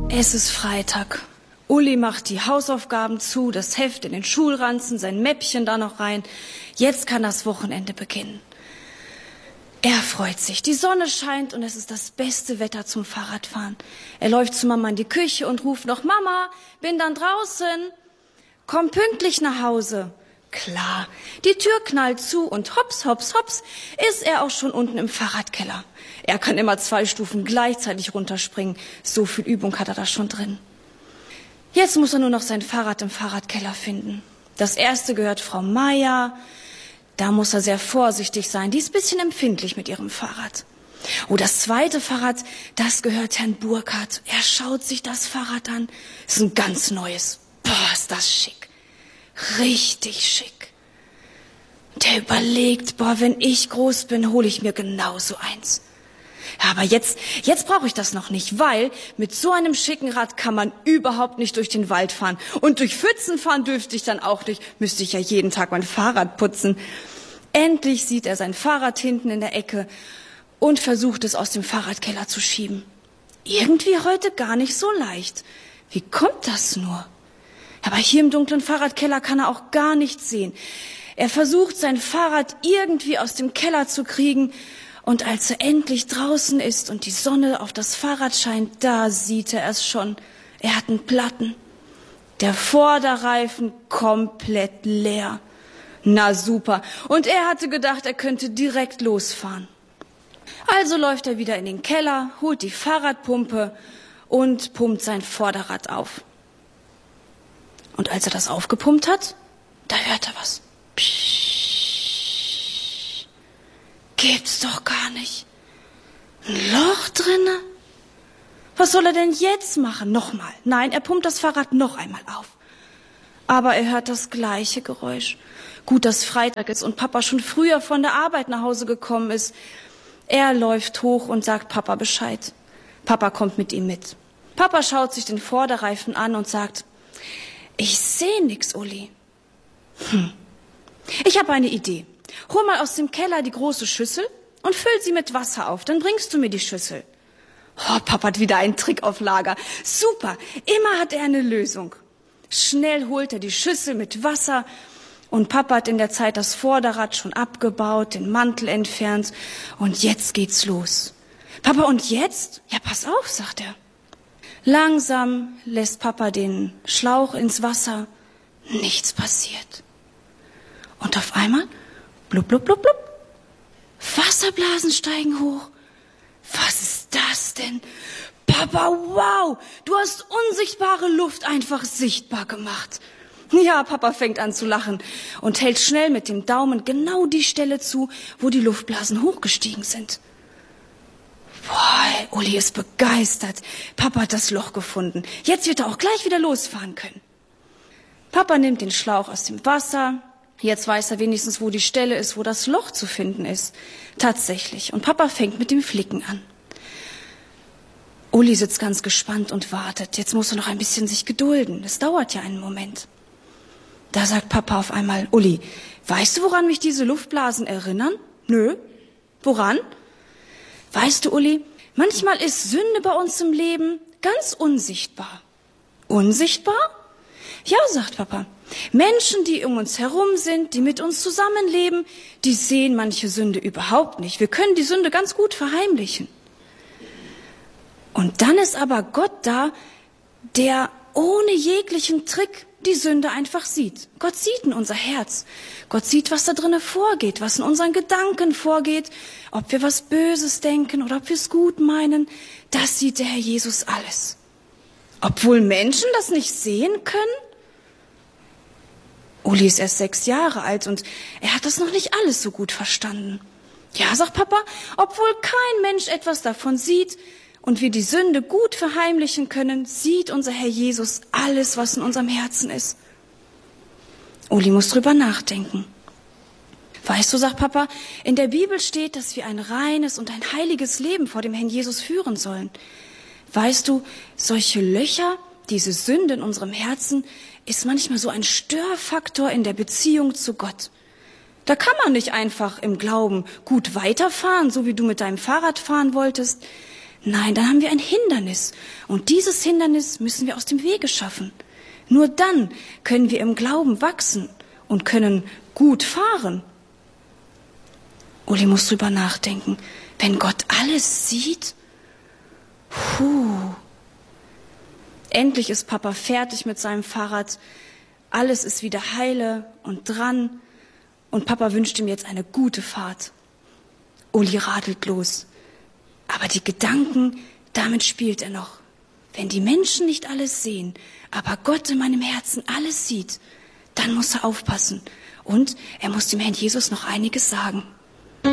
Es ist Freitag. Uli macht die Hausaufgaben zu, das Heft in den Schulranzen, sein Mäppchen da noch rein. Jetzt kann das Wochenende beginnen. Er freut sich. Die Sonne scheint und es ist das beste Wetter zum Fahrradfahren. Er läuft zu Mama in die Küche und ruft noch: Mama, bin dann draußen. Komm pünktlich nach Hause. Klar, die Tür knallt zu und hops, hops, hops ist er auch schon unten im Fahrradkeller. Er kann immer 2 Stufen gleichzeitig runterspringen. So viel Übung hat er da schon drin. Jetzt muss er nur noch sein Fahrrad im Fahrradkeller finden. Das erste gehört Frau Meier. Da muss er sehr vorsichtig sein. Die ist ein bisschen empfindlich mit ihrem Fahrrad. Oh, das zweite Fahrrad, das gehört Herrn Burkhardt. Er schaut sich das Fahrrad an. Ist ein ganz neues. Boah, ist das schick. Richtig schick. Der überlegt, boah, wenn ich groß bin, hole ich mir genauso eins. Ja, aber jetzt brauche ich das noch nicht, weil mit so einem schicken Rad kann man überhaupt nicht durch den Wald fahren. Und durch Pfützen fahren dürfte ich dann auch nicht. Müsste ich ja jeden Tag mein Fahrrad putzen. Endlich sieht er sein Fahrrad hinten in der Ecke und versucht es aus dem Fahrradkeller zu schieben. Irgendwie heute gar nicht so leicht. Wie kommt das nur? Aber hier im dunklen Fahrradkeller kann er auch gar nichts sehen. Er versucht, sein Fahrrad irgendwie aus dem Keller zu kriegen. Und als er endlich draußen ist und die Sonne auf das Fahrrad scheint, da sieht er es schon. Er hat einen Platten. Der Vorderreifen komplett leer. Na super. Und er hatte gedacht, er könnte direkt losfahren. Also läuft er wieder in den Keller, holt die Fahrradpumpe und pumpt sein Vorderrad auf. Und als er das aufgepumpt hat, da hört er was. Pssch. Gibt's doch gar nicht. Ein Loch drinne? Was soll er denn jetzt machen? Nochmal. Nein, er pumpt das Fahrrad noch einmal auf. Aber er hört das gleiche Geräusch. Gut, dass Freitag ist und Papa schon früher von der Arbeit nach Hause gekommen ist. Er läuft hoch und sagt Papa Bescheid. Papa kommt mit ihm mit. Papa schaut sich den Vorderreifen an und sagt: Ich sehe nix, Uli. Ich habe eine Idee. Hol mal aus dem Keller die große Schüssel und füll sie mit Wasser auf. Dann bringst du mir die Schüssel. Oh, Papa hat wieder einen Trick auf Lager. Super, immer hat er eine Lösung. Schnell holt er die Schüssel mit Wasser und Papa hat in der Zeit das Vorderrad schon abgebaut, den Mantel entfernt und jetzt geht's los. Papa, und jetzt? Ja, pass auf, sagt er. Langsam lässt Papa den Schlauch ins Wasser. Nichts passiert. Und auf einmal, blub, blub, blub, blub. Wasserblasen steigen hoch. Was ist das denn? Papa, wow, du hast unsichtbare Luft einfach sichtbar gemacht. Ja, Papa fängt an zu lachen und hält schnell mit dem Daumen genau die Stelle zu, wo die Luftblasen hochgestiegen sind. Boah, Uli ist begeistert. Papa hat das Loch gefunden. Jetzt wird er auch gleich wieder losfahren können. Papa nimmt den Schlauch aus dem Wasser. Jetzt weiß er wenigstens, wo die Stelle ist, wo das Loch zu finden ist. Tatsächlich. Und Papa fängt mit dem Flicken an. Uli sitzt ganz gespannt und wartet. Jetzt muss er noch ein bisschen sich gedulden. Es dauert ja einen Moment. Da sagt Papa auf einmal: Uli, weißt du, woran mich diese Luftblasen erinnern? Nö. Woran? Weißt du, Uli, manchmal ist Sünde bei uns im Leben ganz unsichtbar. Unsichtbar? Ja, sagt Papa. Menschen, die um uns herum sind, die mit uns zusammenleben, die sehen manche Sünde überhaupt nicht. Wir können die Sünde ganz gut verheimlichen. Und dann ist aber Gott da, der ohne jeglichen Trick die Sünde einfach sieht. Gott sieht in unser Herz. Gott sieht, was da drinnen vorgeht, was in unseren Gedanken vorgeht, ob wir was Böses denken oder ob wir es gut meinen. Das sieht der Herr Jesus alles. Obwohl Menschen das nicht sehen können? Uli ist erst 6 Jahre alt und er hat das noch nicht alles so gut verstanden. Ja, sagt Papa, obwohl kein Mensch etwas davon sieht und wir die Sünde gut verheimlichen können, sieht unser Herr Jesus alles, was in unserem Herzen ist. Uli muss drüber nachdenken. Weißt du, sagt Papa, in der Bibel steht, dass wir ein reines und ein heiliges Leben vor dem Herrn Jesus führen sollen. Weißt du, solche Löcher, diese Sünde in unserem Herzen, ist manchmal so ein Störfaktor in der Beziehung zu Gott. Da kann man nicht einfach im Glauben gut weiterfahren, so wie du mit deinem Fahrrad fahren wolltest. Nein, dann haben wir ein Hindernis. Und dieses Hindernis müssen wir aus dem Wege schaffen. Nur dann können wir im Glauben wachsen und können gut fahren. Uli muss drüber nachdenken. Wenn Gott alles sieht? Endlich ist Papa fertig mit seinem Fahrrad. Alles ist wieder heile und dran. Und Papa wünscht ihm jetzt eine gute Fahrt. Uli radelt los. Aber die Gedanken, damit spielt er noch. Wenn die Menschen nicht alles sehen, aber Gott in meinem Herzen alles sieht, dann muss er aufpassen. Und er muss dem Herrn Jesus noch einiges sagen.